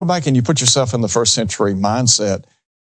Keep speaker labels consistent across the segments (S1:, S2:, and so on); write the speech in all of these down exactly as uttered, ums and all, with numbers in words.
S1: back and you put yourself in the first century mindset,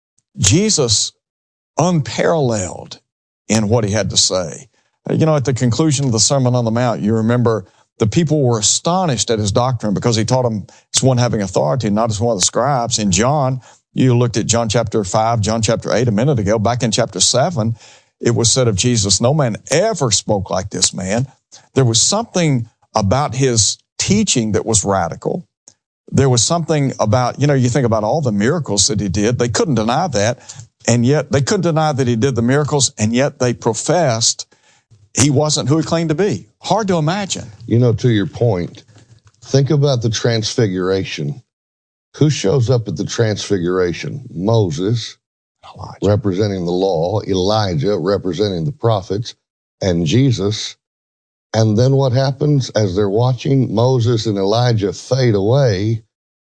S1: Jesus, unparalleled in what he had to say. You know, at the conclusion of the Sermon on the Mount, you remember the people were astonished at his doctrine because he taught them as one having authority, not as one of the scribes. In John, you looked at John chapter five, John chapter eight a minute ago. Back in chapter seven, it was said of Jesus, no man ever spoke like this man. There was something about his teaching that was radical. There was something about, you know, you think about all the miracles that he did. They couldn't deny that. And yet they couldn't deny that he did the miracles. And yet they professed he wasn't who he claimed to be. Hard to imagine.
S2: You know, to your point, think about the transfiguration. Who shows up at the transfiguration? Moses, Elijah, representing the law, Elijah, representing the prophets, and Jesus. And then what happens as they're watching Moses and Elijah fade away?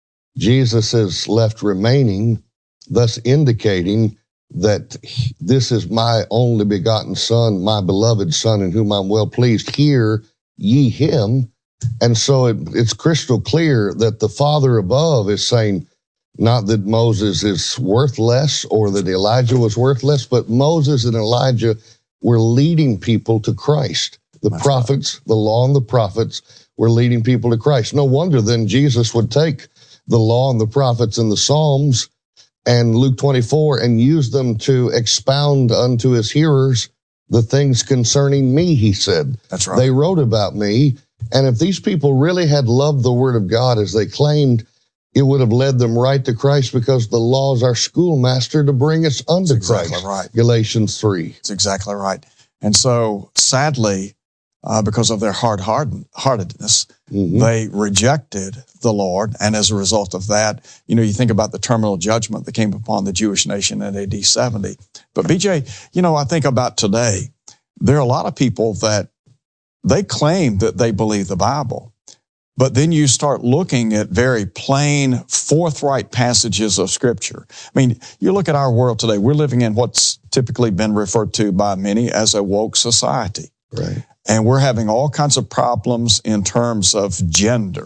S2: Jesus is left remaining, thus indicating that this is my only begotten Son, my beloved Son, in whom I'm well pleased. Hear ye him. And so it, it's crystal clear that the Father above is saying, not that Moses is worthless or that Elijah was worthless, but Moses and Elijah were leading people to Christ. The That's prophets, right. The law and the prophets were leading people to Christ. No wonder then Jesus would take the law and the prophets and the Psalms and Luke twenty-four and use them to expound unto his hearers the things concerning me, he said.
S1: That's right.
S2: They wrote about me. And if these people really had loved the word of God as they claimed, it would have led them right to Christ, because the law is our schoolmaster to bring us unto
S1: That's
S2: Christ.
S1: Exactly right.
S2: Galatians three.
S1: That's exactly right. And so sadly, uh, because of their hard-heartedness, mm-hmm. they rejected the Lord. And as a result of that, you know, you think about the terminal judgment that came upon the Jewish nation in A D seventy. But B J, you know, I think about today, there are a lot of people that they claim that they believe the Bible, but then you start looking at very plain, forthright passages of Scripture. I mean, you look at our world today, we're living in what's typically been referred to by many as a woke society.
S2: Right.
S1: And we're having all kinds of problems in terms of gender.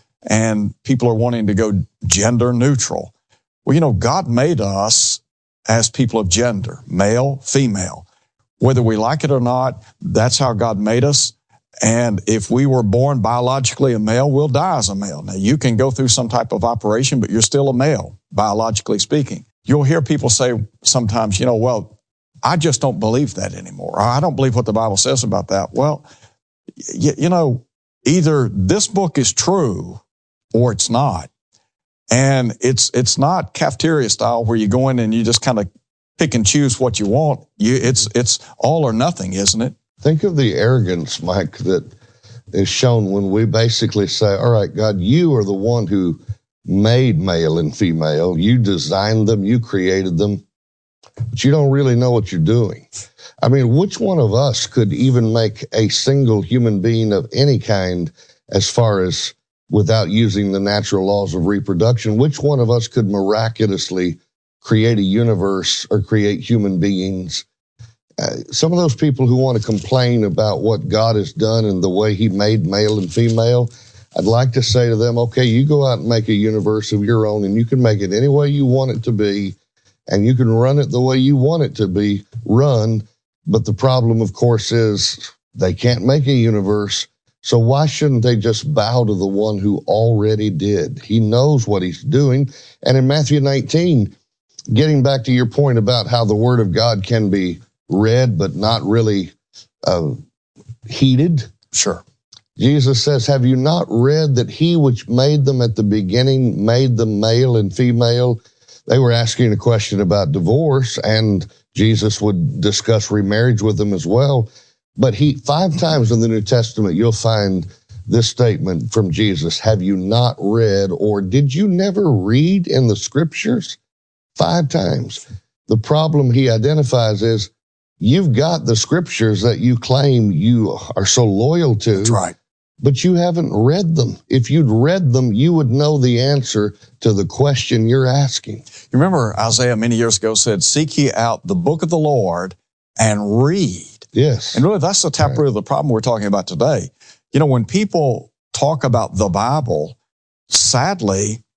S1: And people are wanting to go gender neutral. Well, you know, God made us as people of gender, male, female. Whether we like it or not, that's how God made us. And if we were born biologically a male, we'll die as a male. Now, you can go through some type of operation, but you're still a male, biologically speaking. You'll hear people say sometimes, you know, well, I just don't believe that anymore. Or I don't believe what the Bible says about that. Well, you, you know, either this book is true or it's not. And it's it's not cafeteria style where you go in and you just kind of pick and choose what you want. You, it's it's all or nothing, isn't it?
S2: Think of the arrogance, Mike, that is shown when we basically say, all right, God, you are the one who made male and female. You designed them. You created them. But you don't really know what you're doing. I mean, which one of us could even make a single human being of any kind as far as without using the natural laws of reproduction? Which one of us could miraculously create a universe or create human beings? Uh, some of those people who want to complain about what God has done and the way he made male and female, I'd like to say to them, okay, you go out and make a universe of your own, and you can make it any way you want it to be, and you can run it the way you want it to be run. But the problem, of course, is they can't make a universe. So why shouldn't they just bow to the one who already did? He knows what he's doing. And in Matthew nineteen, getting back to your point about how the word of God can be read but not really uh, heeded.
S1: Sure.
S2: Jesus says, have you not read that he which made them at the beginning made them male and female? They were asking a question about divorce, and Jesus would discuss remarriage with them as well. But he, five times in the New Testament, you'll find this statement from Jesus, have you not read, or did you never read in the scriptures? Five times. The problem he identifies is, you've got the scriptures that you claim you are so loyal to.
S1: That's right.
S2: But you haven't read them. If you'd read them, you would know the answer to the question you're asking.
S1: You remember Isaiah many years ago said, seek ye out the book of the Lord and read.
S2: Yes.
S1: And really, that's the taproot right. of the problem we're talking about today. You know, when people talk about the Bible, sadly,